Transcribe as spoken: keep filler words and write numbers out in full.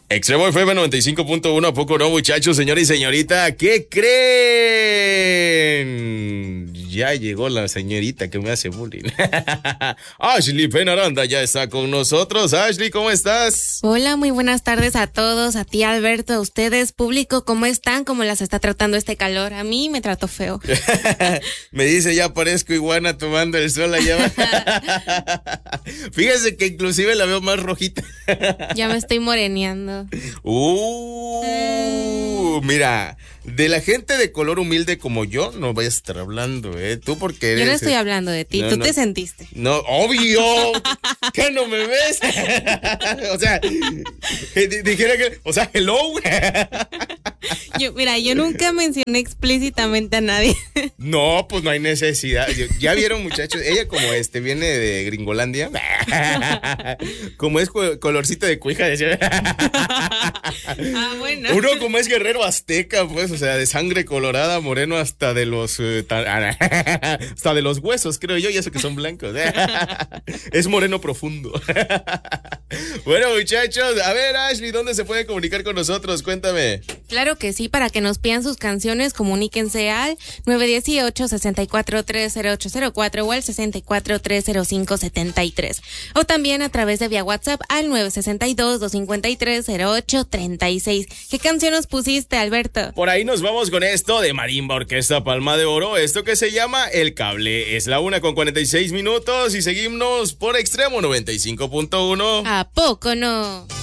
Extremo F M noventa y cinco punto uno, ¿a poco no, muchachos, señora y señorita? ¿Qué creen? Ya llegó la señorita que me hace bullying. Ashley Penaranda ya está con nosotros. Ashley, ¿cómo estás? Hola, muy buenas tardes a todos, a ti, Alberto, a ustedes, público, ¿cómo están? ¿Cómo las está tratando este calor? A mí me trató feo. Me dice, ya parezco iguana tomando el sol allá. Fíjese que inclusive la veo más rojita. Ya me estoy moreneando. Uh, mira, de la gente de color humilde como yo, no vayas a estar hablando, ¿eh? Tú porque eres... Yo no estoy hablando de ti, no, tú no, te sentiste. No, obvio. ¿Qué no me ves? O sea, dijera que... O sea, hello. Yo, mira, yo nunca mencioné explícitamente a nadie. No, pues no hay necesidad. Ya vieron, muchachos, ella como este viene de Gringolandia. Como es colorcito de cuija, decía. Ah, bueno. Uno como es guerrero azteca, pues, o sea, de sangre colorada, moreno hasta de los uh, ta- hasta de los huesos, creo yo, y eso que son blancos. Es moreno profundo. Bueno, muchachos, a ver, Ashley, ¿dónde se puede comunicar con nosotros? Cuéntame. Claro que sí, para que nos pidan sus canciones, comuníquense al nueve uno ocho, seis cuatro tres, cero ocho cero cuatro o al seis cuatro tres, cero cinco siete tres. O también a través de vía WhatsApp al nueve seis dos, dos cinco tres, cero ocho tres seis. ¿Qué canción nos pusiste, Alberto? Por ahí nos vamos con esto de Marimba Orquesta Palma de Oro, esto que se llama El Cable. Es la una con cuarenta y seis minutos y seguimos por Extremo noventa y cinco punto uno. ¿A poco no?